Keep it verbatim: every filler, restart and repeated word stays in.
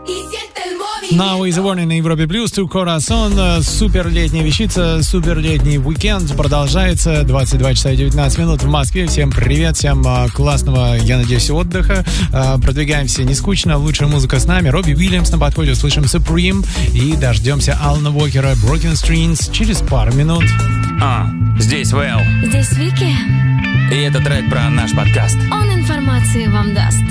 Now is the Warning на Европе Плюс, Two Corazon. Супер летняя вещица, супер летний уикенд продолжается. двадцать два часа и девятнадцать минут в Москве. Всем привет, всем классного, я надеюсь, отдыха. Продвигаемся не скучно, лучшая музыка с нами. Робби Уильямс на подходе, услышим Supreme и дождемся Алана Уокера, Broken Strings через пару минут. А, здесь Вэл. Здесь Вики. И это трек про наш подкаст. Он информации вам даст.